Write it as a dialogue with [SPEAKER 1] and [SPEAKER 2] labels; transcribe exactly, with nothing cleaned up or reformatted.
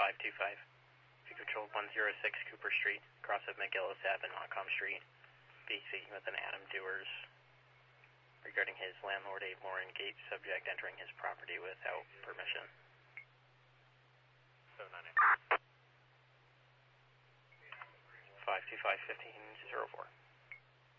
[SPEAKER 1] five two five. If you control one oh six Cooper Street, cross of McGillis Ave and Montcalm Street. Be speaking with an Adam Dewars regarding his landlord Abe Morin Gate subject entering his property without permission. seven nine eight. five two five, fifteen oh four.